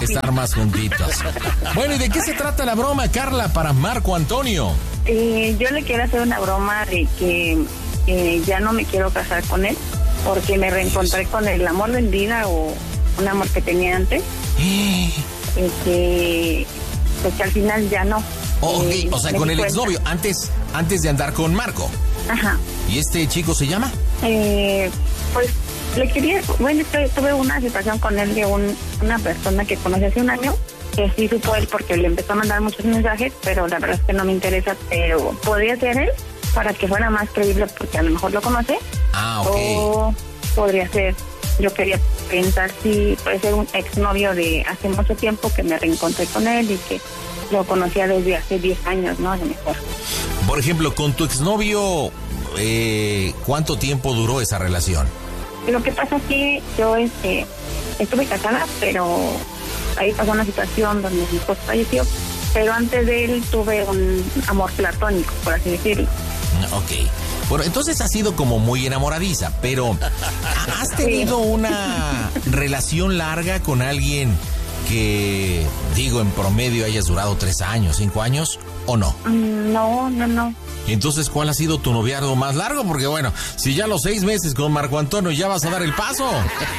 estar más juntitos. Bueno, ¿y de qué se trata la broma, Carla, para Marco Antonio? Yo le quiero hacer una broma de que ya no me quiero casar con él, porque me reencontré con el amor de mi vida o un amor que tenía antes. Pues que al final ya no. Okay, o sea, con el exnovio, antes de andar con Marco. Ajá. ¿Y este chico se llama? Pues le quería, bueno, tuve una situación con él de una persona que conocí hace un año, que sí supo él porque le empezó a mandar muchos mensajes, pero la verdad es que no me interesa, pero podría ser él para que fuera más creíble porque a lo mejor lo conoce. Ok. O podría ser, yo quería pensar si puede ser un exnovio de hace mucho tiempo que me reencontré con él y que lo conocía desde hace 10 años, ¿no? A lo mejor. Por ejemplo, con tu exnovio, ¿cuánto tiempo duró esa relación? Lo que pasa es que yo estuve casada, pero ahí pasó una situación donde mi esposo falleció, pero antes de él tuve un amor platónico, por así decirlo. Ok. Bueno, entonces has sido como muy enamoradiza, pero ¿has tenido una relación larga con alguien que, digo, en promedio hayas durado 3 años, 5 años, o no? No. Entonces, ¿cuál ha sido tu noviazgo más largo? Porque bueno, si ya los 6 meses con Marco Antonio ya vas a dar el paso.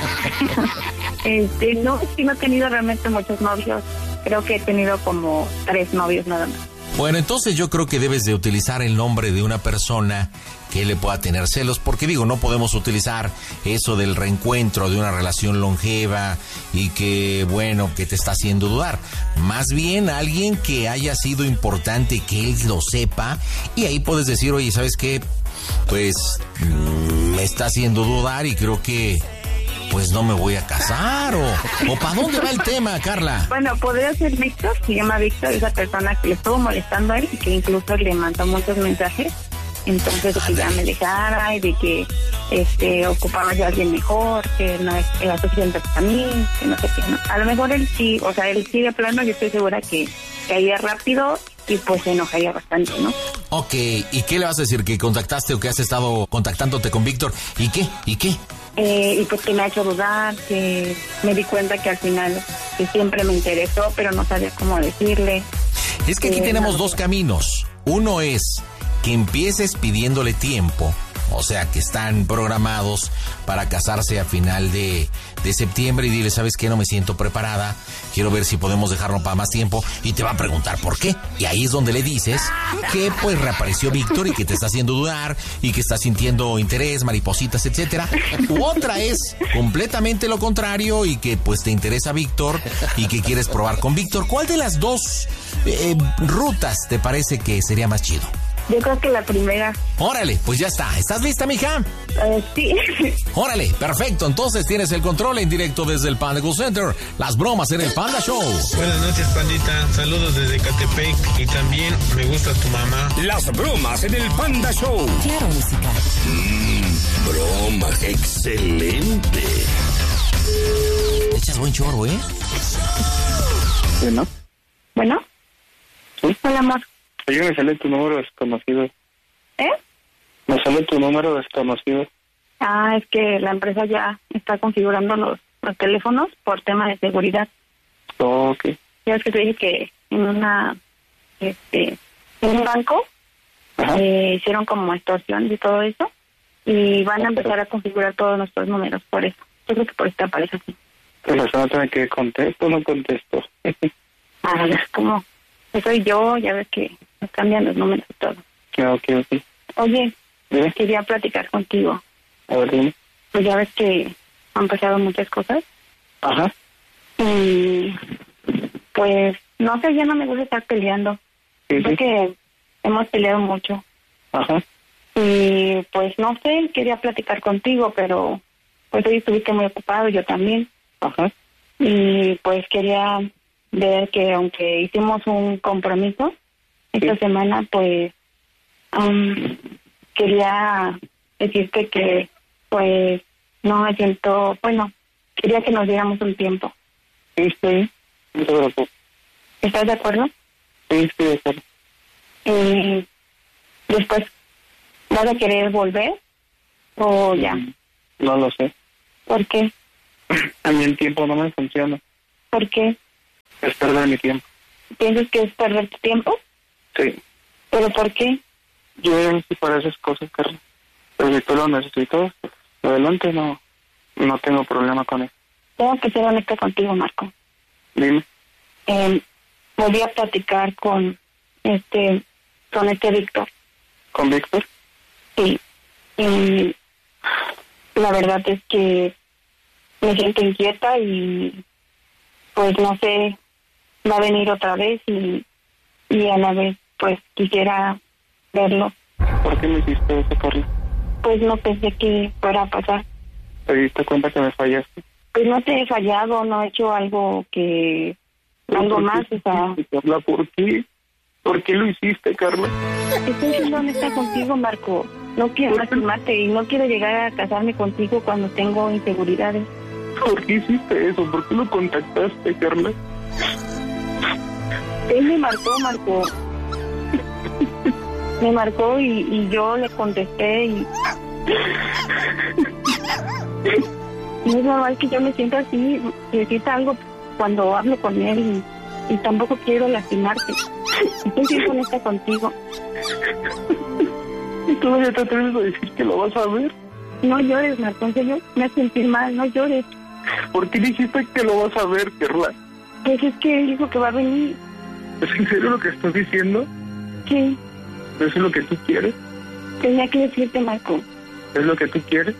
No, sí no he tenido realmente muchos novios. Creo que he tenido como 3 novios nada más. Bueno, entonces yo creo que debes de utilizar el nombre de una persona que le pueda tener celos, porque digo, no podemos utilizar eso del reencuentro de una relación longeva y que, bueno, que te está haciendo dudar. Más bien alguien que haya sido importante, que él lo sepa, y ahí puedes decir, oye, ¿sabes qué? Pues me está haciendo dudar y creo que pues no me voy a casar, o ¿para dónde va el tema, Carla? Bueno, podría ser Víctor, se llama Víctor, esa persona que le estuvo molestando a él y que incluso le mandó muchos mensajes, entonces de que ya me dejara y de que ocupaba ya a alguien mejor, que no era suficiente para mí, que no sé qué, ¿no? A lo mejor él sí, o sea, él sí de plano, yo estoy segura que caería rápido y pues se enojaría bastante, ¿no? Ok, ¿y qué le vas a decir? ¿Que contactaste o que has estado contactándote con Víctor? ¿Y qué? Y pues que me ha hecho dudar, que me di cuenta que al final que siempre me interesó, pero no sabía cómo decirle. Es que aquí tenemos 2 caminos. Uno es que empieces pidiéndole tiempo, o sea, que están programados para casarse a final de septiembre y dile, ¿sabes qué? No me siento preparada, quiero ver si podemos dejarlo para más tiempo, y te va a preguntar por qué. Y ahí es donde le dices que pues reapareció Víctor y que te está haciendo dudar y que está sintiendo interés, maripositas, etcétera. U otra es completamente lo contrario y que pues te interesa Víctor y que quieres probar con Víctor. ¿Cuál de las 2 rutas te parece que sería más chido? Yo creo que la primera. Órale, pues ya está. ¿Estás lista, mija? Sí. Órale, perfecto. Entonces tienes el control en directo desde el Panda Go Center. Las bromas en el Panda Show. Buenas noches, pandita. Saludos desde Catepec. Y también me gusta tu mamá. Las bromas en el Panda Show. Claro, música. Bromas, excelente. Echas buen chorro, ¿eh? Bueno. ¿Sí? Hola, amor. Oye, me sale tu número desconocido. Me sale tu número desconocido. Es que la empresa ya está configurando los teléfonos por tema de seguridad. Oh, ok. Ya es que te dije que en un banco hicieron como extorsión y todo eso, y van a empezar a configurar todos nuestros números por eso. Yo creo que por eso te aparece así. Pero eso no tiene que contesto o no contesto. Es como, soy yo, ya ves que nos cambian los números y todo. Ok. Oye, ¿Sí? quería platicar contigo. A ver, dime. Pues ya ves que han pasado muchas cosas. Ajá. Y pues, no sé, ya no me gusta estar peleando. Sí. Creo que hemos peleado mucho. Ajá. Y pues, no sé, quería platicar contigo, pero pues hoy estuviste muy ocupado, yo también. Ajá. Y pues quería ver que aunque hicimos un compromiso esta semana, pues quería decirte que pues no me siento, bueno, quería que nos diéramos un tiempo. Sí, no te preocupes. ¿Estás de acuerdo? Sí, estoy de acuerdo. Y después, ¿vas a querer volver o ya? No lo sé. ¿Por qué? A mí el tiempo no me funciona. ¿Por qué? Es perder mi tiempo. ¿Piensas que es perder tu tiempo? Sí. ¿Pero por qué? Yo ya no estoy para esas cosas, Carla. Pero si tú lo necesitas, adelante, no tengo problema con eso. Tengo que ser honesta contigo, Marco. Dime. Volví a platicar con este Víctor. ¿Con Víctor? Sí. Y la verdad es que me siento inquieta y pues no sé, va a venir otra vez y a la vez pues quisiera verlo. ¿Por qué me hiciste eso, Carla? Pues no pensé que fuera a pasar. ¿Te diste cuenta que me fallaste? Pues no te he fallado, no he hecho algo más, o sea... Carla, ¿por qué? ¿Por qué lo hiciste, Carla? Estoy siendo honesta contigo, Marco. No quiero lastimarte y no quiero llegar a casarme contigo cuando tengo inseguridades. ¿Por qué hiciste eso? ¿Por qué lo contactaste, Carla? Él me marcó. Me marcó y yo le contesté y... No es normal que yo me sienta así, que sienta algo cuando hablo con él y tampoco quiero lastimarte. Estoy siendo honesta contigo. ¿Y tú ya te atreves a decir que lo vas a ver? No llores, Marco, en serio, me hace sentir mal, no llores. ¿Por qué dijiste que lo vas a ver, Carla? Pues es que él dijo que va a venir. ¿Es en serio lo que estás diciendo? Sí. ¿Eso es lo que tú quieres? Tenía que decirte, Marco. ¿Es lo que tú quieres?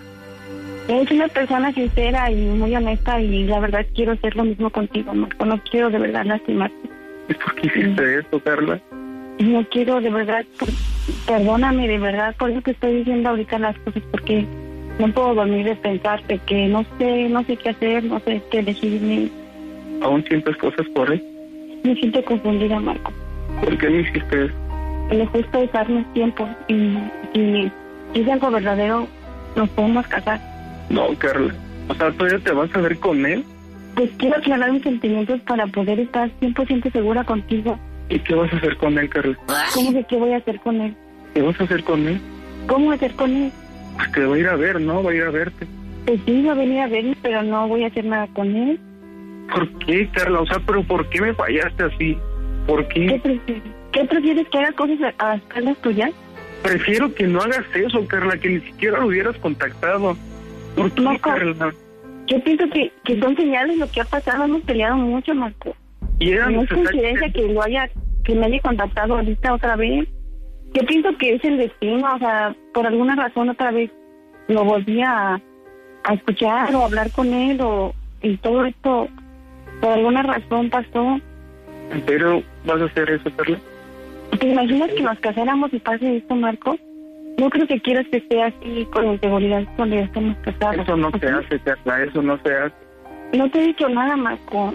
Es una persona sincera y muy honesta y la verdad quiero hacer lo mismo contigo, Marco. No quiero de verdad lastimarte. ¿Y por qué hiciste eso, Carla? No quiero de verdad, perdóname de verdad, por eso te estoy diciendo ahorita las cosas, porque no puedo dormir de pensarte que no sé qué hacer, no sé qué elegir. ¿Aún sientes cosas por él? Me siento confundida, Marco. ¿Por qué me hiciste eso? Lo justo es darnos tiempo y si es algo verdadero, nos podemos casar. No, Carla. O sea, ¿todavía te vas a ver con él? Pues quiero aclarar mis sentimientos para poder estar 100% segura contigo. ¿Y qué vas a hacer con él, Carla? ¿Cómo que qué voy a hacer con él? ¿Qué vas a hacer con él? ¿Cómo hacer con él? Pues te va a ir a ver, ¿no? Va a ir a verte. Pues sí, va a venir a verme, pero no voy a hacer nada con él. ¿Por qué, Carla? O sea, ¿pero por qué me fallaste así? ¿Por qué? ¿Qué prefieres, que haga cosas a espaldas tuyas? Prefiero que no hagas eso, Carla, que ni siquiera lo hubieras contactado. ¿Por qué, Marco, Carla? Yo pienso que son señales lo que ha pasado. Hemos peleado mucho, Marco. Y era no es coincidencia que me haya contactado ahorita otra vez. Yo pienso que es el destino, o sea, por alguna razón otra vez lo volví a escuchar o hablar con él y todo esto por alguna razón pasó. ¿Pero vas a hacer eso, Carla? ¿Te imaginas que nos casáramos y pase esto, Marco? No creo que quieras que esté así con inseguridad cuando ya estamos casados. Eso no se hace, Carla, eso no se hace. No te he dicho nada, Marco.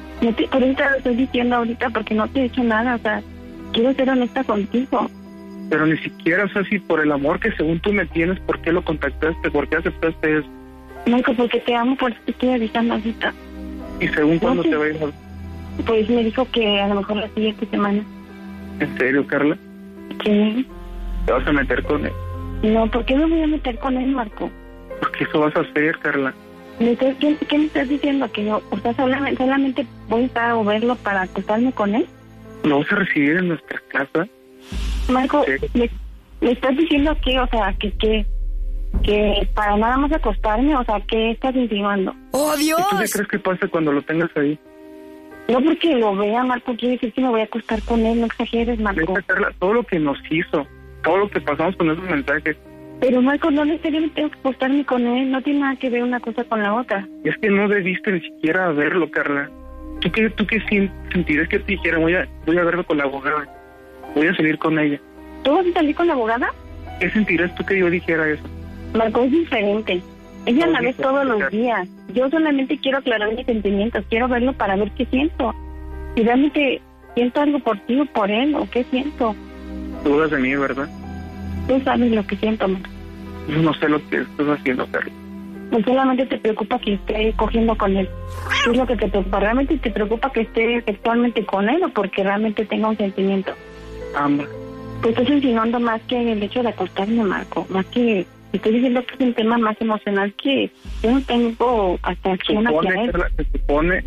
Por eso te lo estoy diciendo ahorita, porque no te he dicho nada, o sea, quiero ser honesta contigo. Pero ni siquiera, o sea, si por el amor que según tú me tienes, ¿por qué lo contactaste? ¿Por qué aceptaste eso? Marco, porque te amo, por eso te estoy avisando ahorita. ¿Y según cuándo te va a ir? Pues me dijo que a lo mejor la siguiente semana. ¿En serio, Carla? Sí. ¿Te vas a meter con él? No, ¿por qué me voy a meter con él, Marco? Porque eso vas a hacer, Carla. ¿Qué me estás diciendo? ¿Que yo, o sea, solamente voy a estar a verlo para acostarme con él? ¿Lo vas a recibir en nuestra casa? Marco, ¿Sí? ¿me estás diciendo que, o sea, que para nada más acostarme? O sea, ¿qué estás insinuando? ¡Oh, Dios! ¿Y tú qué crees que pasa cuando lo tengas ahí? No porque lo vea, Marco, quiere decir que me voy a acostar con él, no exageres, Marco. Carla, todo lo que nos hizo, todo lo que pasamos con esos mensajes. Pero, Marco, no necesariamente tengo que acostarme con él, no tiene nada que ver una cosa con la otra. Es que no debiste ni siquiera verlo, Carla. ¿Tú qué sentirás que te dijera? Voy a verlo con la abogada, voy a salir con ella? ¿Tú vas a salir con la abogada? ¿Qué sentirás tú que yo dijera eso? Marco, es diferente. Ella la ve todos los días. Yo solamente quiero aclarar mis sentimientos, quiero verlo para ver qué siento. Si realmente siento algo por ti o por él, o qué siento. Dudas de mí, ¿verdad? Tú sabes lo que siento, Marco. Yo no sé lo que estás haciendo, Carla. Pues solamente te preocupa que esté cogiendo con él. ¿Qué es lo que te preocupa? ¿Realmente te preocupa que esté sexualmente con él o porque realmente tenga un sentimiento? Ambas. Pues estás insinuando más que el hecho de acostarme, Marco. Más que estoy diciendo que es un tema más emocional que yo no tengo hasta acción hacia él. Se supone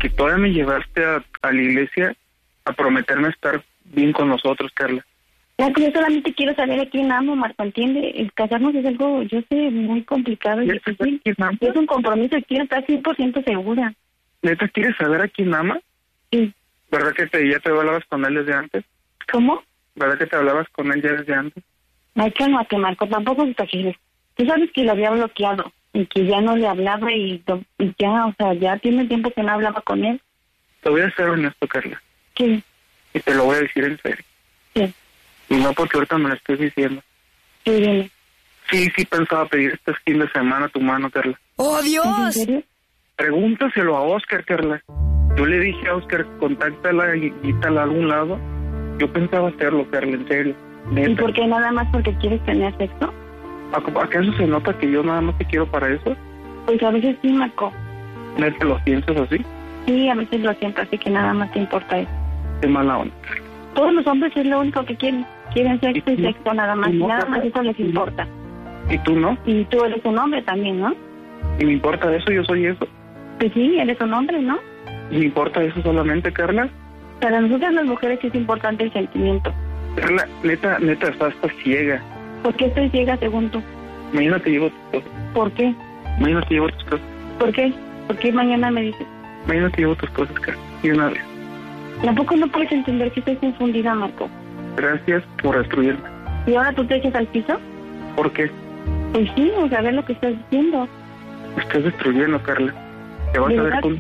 que todavía me llevaste a la iglesia a prometerme estar bien con nosotros, Carla. Marco, yo solamente quiero saber a quién amo, Marco, ¿entiende? El casarnos es algo, yo sé, muy complicado y difícil. Es un compromiso y quiero estar 100% segura. ¿Neta quieres saber a quién ama? Sí. ¿Verdad que ya te hablabas con él desde antes? ¿Cómo? ¿Verdad que te hablabas con él ya desde antes? Cálmate, Marco, tampoco te exageres. Tú sabes que lo había bloqueado y que ya no le hablaba y ya, o sea, ya tiene tiempo que no hablaba con él. Te voy a ser honesto, Carla. ¿Qué? Y te lo voy a decir en serio. Sí. Y no porque ahorita me lo estés diciendo. Sí, dime. Sí pensaba pedir este fin de semana tu mano, Carla. ¡Oh, Dios! ¿En serio? Pregúntaselo a Oscar, Carla. Yo le dije a Oscar, contáctala y quítala a algún lado. Yo pensaba hacerlo, Carla, en serio. Neta. ¿Y por qué nada más porque quieres tener sexo? ¿Acaso se nota que yo nada más te quiero para eso? Pues a veces sí, Marco. ¿Neta lo piensas así? Sí, a veces lo siento, así que nada más te importa eso. Qué mala onda. Todos los hombres es lo único que quieren. Quieren sexo y sexo nada más. Y nada más eso les importa. ¿Y tú no? Y tú eres un hombre también, ¿no? ¿Y me importa eso? Yo soy eso. Pues sí, eres un hombre, ¿no? ¿Y me importa eso solamente, Carla? Para nosotras las mujeres es importante el sentimiento. Carla, neta, estás ciega. ¿Por qué estoy ciega según tú? Mañana te llevo tus cosas. ¿Por qué? Mañana te llevo tus cosas. ¿Por qué? ¿Por qué mañana me dices? Mañana te llevo tus cosas, Carla. Y una vez. Tampoco no puedes entender que estoy confundida, Marco. Gracias por destruirme. ¿Y ahora tú te echas al piso? ¿Por qué? Pues sí, o sea, ver lo que estás diciendo. Me estás destruyendo, Carla. Te vas a ver con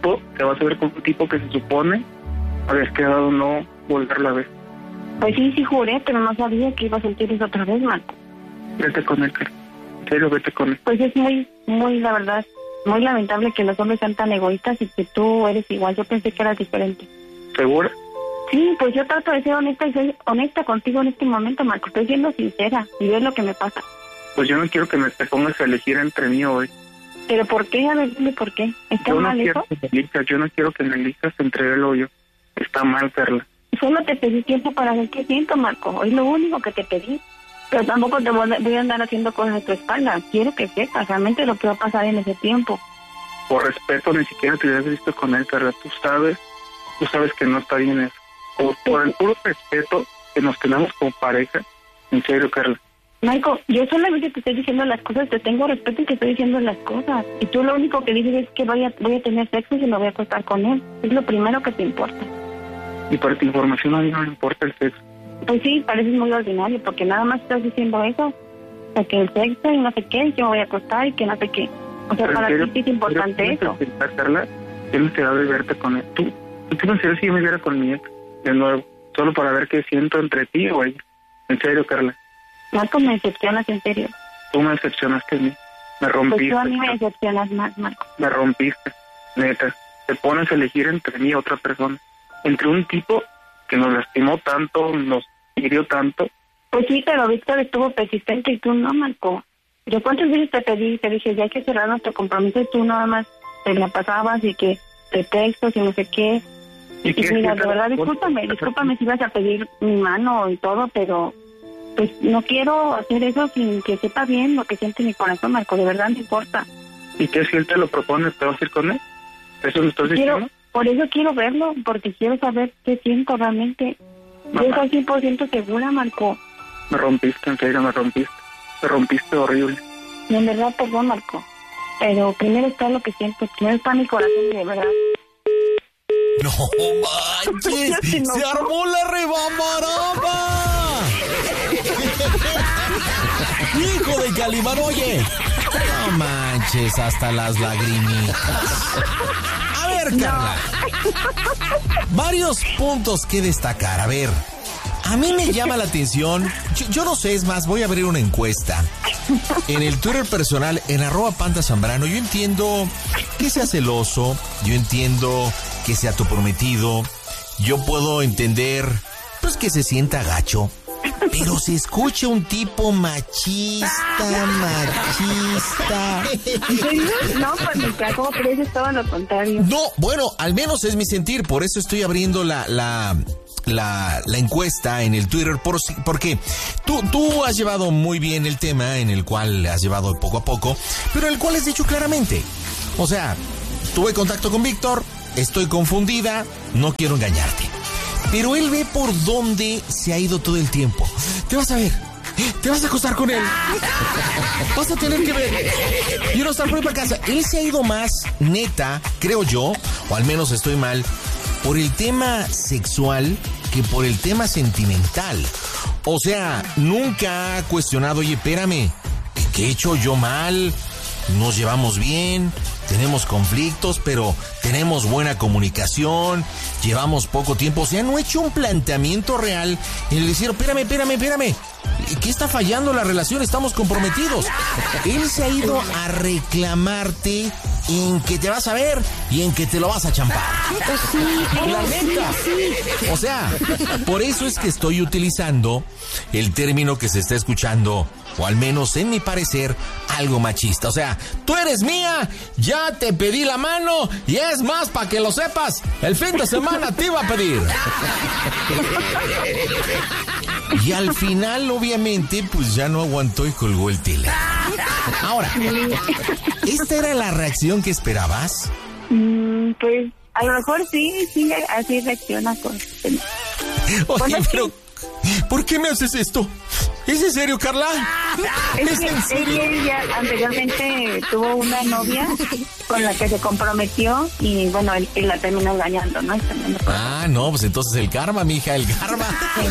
un tipo que se supone habías quedado no volverla a ver. Pues sí, juré, pero no sabía que iba a sentir eso otra vez, Marco. Vete con él, Carla. En serio, vete con él. Pues es muy, la verdad, muy lamentable que los hombres sean tan egoístas y que tú eres igual. Yo pensé que eras diferente. ¿Segura? Sí, pues yo trato de ser honesta y soy honesta contigo en este momento, Marco. Estoy siendo sincera y ves lo que me pasa. Pues yo no quiero que te pongas a elegir entre mí hoy. ¿Pero por qué? A ver, dime por qué. ¿Está mal eso? Yo no quiero que me elijas entre él o yo. Está mal, Carla. Solo te pedí tiempo para ver qué siento, Marco. Es lo único que te pedí. Pero tampoco te voy a andar haciendo cosas a tu espalda. Quiero que sepas realmente lo que va a pasar en ese tiempo. Por respeto, ni siquiera te hubieras visto con él, Carla. Tú sabes que no está bien eso. Por el puro respeto que nos tenemos como pareja. En serio, Carla. Marco, yo solamente te estoy diciendo las cosas, te tengo respeto y te estoy diciendo las cosas. Y tú lo único que dices es que voy a tener sexo y me voy a acostar con él. Es lo primero que te importa. Y para tu información, a mí no me importa el sexo. Pues sí, pareces muy ordinario, porque nada más estás diciendo eso. O sea, que el sexo y no sé qué, y que me voy a acostar y que no sé qué. O sea, para ti sí es importante eso. Carla, yo no te de verte con él. ¿Tú qué pensarías si yo me viera con mi ex de nuevo? Solo para ver qué siento entre ti o ella. En serio, Carla. Marco, me decepcionas, en serio. Tú me decepcionaste a mí. Me rompiste. Pues tú a mí me decepcionas más, Marco. Me rompiste, neta. Te pones a elegir entre mí y otra persona. Entre un tipo que nos lastimó tanto, nos hirió tanto. Pues sí, pero Víctor estuvo persistente y tú no, Marco. Yo cuántas veces te pedí, te dije, ya hay que cerrar nuestro compromiso y tú nada más te la pasabas y que pretextos y no sé qué. Y mira, de verdad, discúlpame si vas a pedir mi mano y todo, pero pues no quiero hacer eso sin que sepa bien lo que siente mi corazón, Marco, de verdad me importa. ¿Y qué si él te lo propone, te vas a ir con él? ¿Eso me estás diciendo? Por eso quiero verlo, porque quiero saber qué siento realmente. Mamá. Yo soy 100% segura, Marco. Me rompiste, en serio, me rompiste horrible. Y en verdad, perdón, Marco, pero primero está lo que siento, primero está mi corazón, de verdad. ¡No manches! ¡Se armó la rebambaramba! ¡Hijo de Calimán, oye! No manches, hasta las lagrimitas. A ver, Carla. Varios puntos que destacar. A ver, a mí me llama la atención. Yo no sé, es más, voy a abrir una encuesta en el Twitter personal, en @PandaZambrano. Yo entiendo que sea celoso, yo entiendo que sea tu prometido, yo puedo entender pues que se sienta gacho, pero se escucha un tipo machista. No, pues ¿cómo crees? Es todo lo contrario. No, bueno, al menos es mi sentir, por eso estoy abriendo la encuesta en el Twitter, porque tú has llevado muy bien el tema, en el cual has llevado poco a poco, pero en el cual has dicho claramente, o sea, tuve contacto con Víctor, estoy confundida, no quiero engañarte. Pero él ve por dónde se ha ido todo el tiempo. Te vas a ver, te vas a acostar con él. Vas a tener que ver. Y no estar por ahí para casa. Él se ha ido más, neta, creo yo, o al menos estoy mal, por el tema sexual que por el tema sentimental. O sea, nunca ha cuestionado, oye, espérame, ¿qué he hecho yo mal? Nos llevamos bien, tenemos conflictos, pero tenemos buena comunicación, llevamos poco tiempo. O sea, no he hecho un planteamiento real en el decir, espérame, ¿qué está fallando la relación? Estamos comprometidos. Él se ha ido a reclamarte en que te vas a ver y en que te lo vas a champar. La neta. O sea, por eso es que estoy utilizando el término que se está escuchando, o al menos en mi parecer, algo machista. O sea, tú eres mía, ya te pedí la mano, y es más, para que lo sepas, el fin de semana te iba a pedir. Y al final, obviamente, pues ya no aguantó y colgó el tele. Ahora, ¿esta era la reacción que esperabas? Pues a lo mejor sí, así reacciona con... Oye, pero ¿por qué me haces esto? ¿Es en serio, Carla? ¿Es en serio? Ella anteriormente tuvo una novia con la que se comprometió y bueno, él la terminó engañando, ¿no? No, pues entonces el karma, mija, el karma.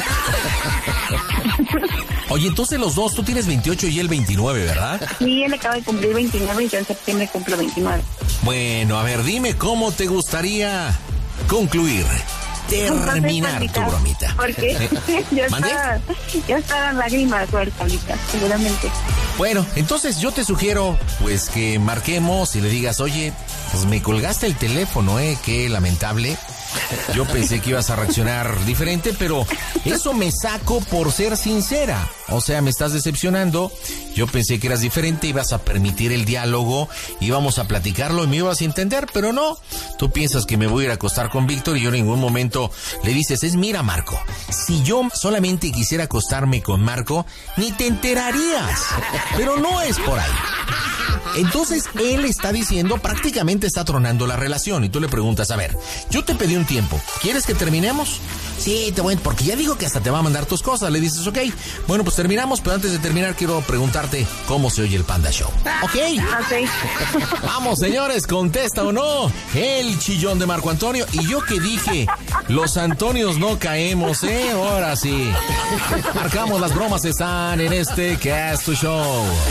Oye, entonces los dos, tú tienes 28 y él 29, ¿verdad? Sí, él acaba de cumplir 29 y yo en septiembre cumplo 29. Bueno, a ver, dime cómo te gustaría concluir, terminar tu bromita. Porque ya está lágrimas sueltas ahorita, seguramente. Bueno, entonces yo te sugiero, pues, que marquemos y le digas, oye, pues me colgaste el teléfono, qué lamentable. Yo pensé que ibas a reaccionar diferente, pero eso me saco por ser sincera. O sea, me estás decepcionando. Yo pensé que eras diferente, ibas a permitir el diálogo, íbamos a platicarlo y me ibas a entender, pero no. Tú piensas que me voy a ir a acostar con Víctor y yo en ningún momento le dices, mira, Marco, si yo solamente quisiera acostarme con Marco, ni te enterarías. Pero no es por ahí. Entonces él está diciendo, prácticamente está tronando la relación, y tú le preguntas, a ver, yo te pedí un tiempo, ¿quieres que terminemos? Sí, te voy, porque ya digo que hasta te va a mandar tus cosas. Le dices, ok, bueno, pues terminamos, pero antes de terminar quiero preguntarte cómo se oye el Panda Show. ¿Ok? Vamos, señores, contesta o no el chillón de Marco Antonio. Y yo que dije, los Antonios no caemos, ahora sí. Marcamos, las bromas están en este Cast to Show.